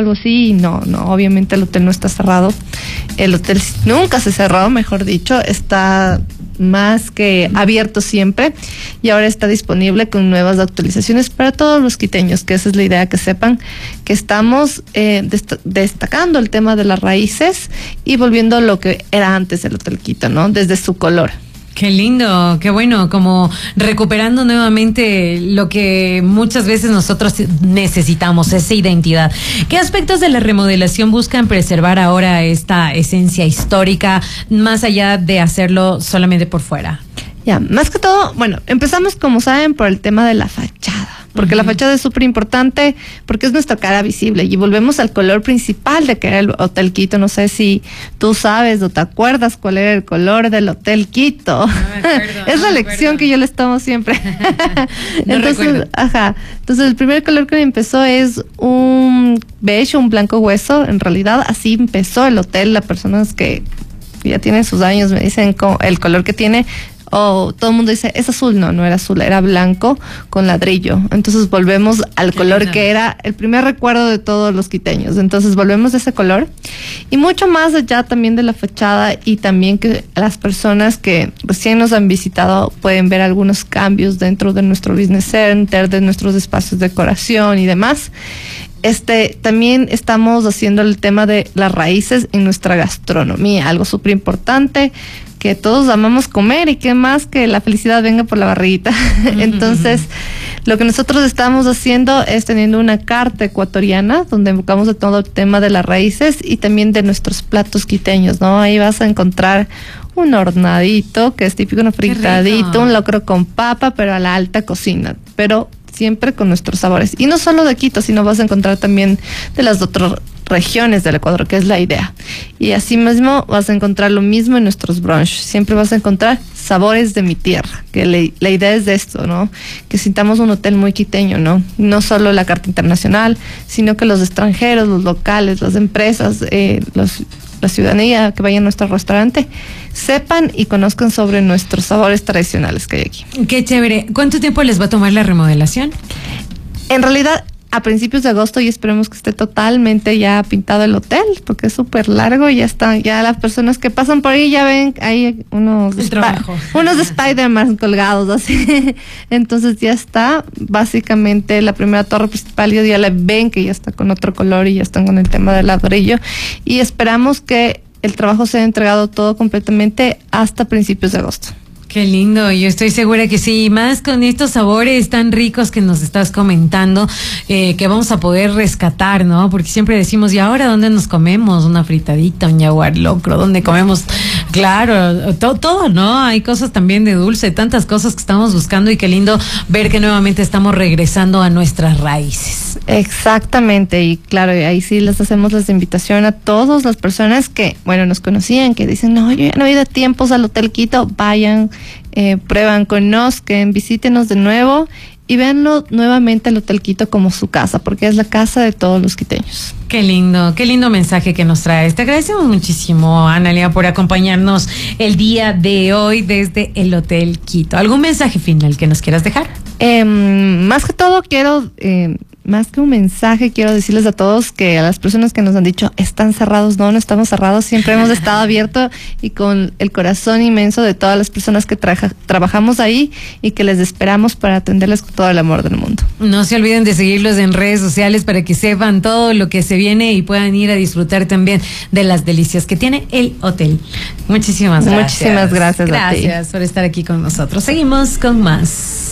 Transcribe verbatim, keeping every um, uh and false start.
algo así, y no, no, obviamente el hotel no está cerrado. El hotel nunca se cerró, mejor dicho, está más que abierto siempre, y ahora está disponible con nuevas actualizaciones para todos los quiteños, que esa es la idea, que sepan que estamos eh, dest- destacando el tema de las raíces y volviendo a lo que era antes el Hotel Quito, ¿no? Desde su color. Qué lindo, qué bueno, como recuperando nuevamente lo que muchas veces nosotros necesitamos, esa identidad. ¿Qué aspectos de la remodelación buscan preservar ahora esta esencia histórica, más allá de hacerlo solamente por fuera? Ya, más que todo, bueno, empezamos, como saben, por el tema de la fachada, porque uh-huh. la fachada es súper importante, porque es nuestra cara visible, y volvemos al color principal de que era el Hotel Quito. No sé si tú sabes o te acuerdas cuál era el color del Hotel Quito. No me acuerdo, es no la lección que yo les tomo siempre. no entonces, recuerdo. ajá, entonces el primer color que empezó es un beige, un blanco hueso. En realidad así empezó el hotel. Las personas que ya tienen sus años me dicen el color que tiene. O oh, todo el mundo dice, es azul. No, no era azul, era blanco con ladrillo. Entonces volvemos al Qué color linda. Que era el primer recuerdo de todos los quiteños. Entonces volvemos a ese color. Y mucho más allá también de la fachada, y también que las personas que recién nos han visitado pueden ver algunos cambios dentro de nuestro business center, de nuestros espacios de decoración y demás. Este, también estamos haciendo el tema de las raíces en nuestra gastronomía, algo súper importante, que todos amamos comer, y que más que la felicidad venga por la barriguita. Entonces, lo que nosotros estamos haciendo es teniendo una carta ecuatoriana donde enfocamos a todo el tema de las raíces y también de nuestros platos quiteños, ¿no? Ahí vas a encontrar un hornadito, que es típico, un fritadito, un locro con papa, pero a la alta cocina, pero siempre con nuestros sabores. Y no solo de Quito, sino vas a encontrar también de las otras regiones del Ecuador, que es la idea. Y así mismo vas a encontrar lo mismo en nuestros brunch. Siempre vas a encontrar sabores de mi tierra, que la, la idea es de esto, ¿no? Que sintamos un hotel muy quiteño, ¿no? No solo la carta internacional, sino que los extranjeros, los locales, las empresas, eh, los la ciudadanía que vaya a nuestro restaurante sepan y conozcan sobre nuestros sabores tradicionales que hay aquí. Qué chévere. ¿Cuánto tiempo les va a tomar la remodelación? En realidad, a principios de agosto, y esperemos que esté totalmente ya pintado el hotel, porque es súper largo y ya están, ya las personas que pasan por ahí ya ven ahí unos el trabajo. unos de Spider-Man colgados así. Entonces ya está, básicamente la primera torre principal ya la ven que ya está con otro color y ya están con el tema del ladrillo, y esperamos que el trabajo sea entregado todo completamente hasta principios de agosto. Qué lindo, yo estoy segura que sí, más con estos sabores tan ricos que nos estás comentando, eh, que vamos a poder rescatar, ¿no? Porque siempre decimos, ¿y ahora dónde nos comemos? Una fritadita, un jaguar locro, ¿dónde comemos? Claro, todo, todo, ¿no? Hay cosas también de dulce, tantas cosas que estamos buscando, y qué lindo ver que nuevamente estamos regresando a nuestras raíces. Exactamente, y claro, ahí sí les hacemos la invitación a todas las personas que, bueno, nos conocían, que dicen, no, yo ya no he ido a tiempos al Hotel Quito, vayan, eh, prueban, conozcan, visítenos de nuevo y véanlo nuevamente el Hotel Quito como su casa, porque es la casa de todos los quiteños. Qué lindo, qué lindo mensaje que nos traes. Te agradecemos muchísimo, Analia, por acompañarnos el día de hoy desde el Hotel Quito. ¿Algún mensaje final que nos quieras dejar? Eh, más que todo quiero... Eh, Más que un mensaje, quiero decirles a todos que a las personas que nos han dicho están cerrados, no, no estamos cerrados, siempre hemos estado abiertos y con el corazón inmenso de todas las personas que traja, trabajamos ahí, y que les esperamos para atenderles con todo el amor del mundo. No se olviden de seguirlos en redes sociales para que sepan todo lo que se viene y puedan ir a disfrutar también de las delicias que tiene el hotel. Muchísimas gracias. Muchísimas gracias. Gracias por estar aquí con nosotros. Seguimos con más.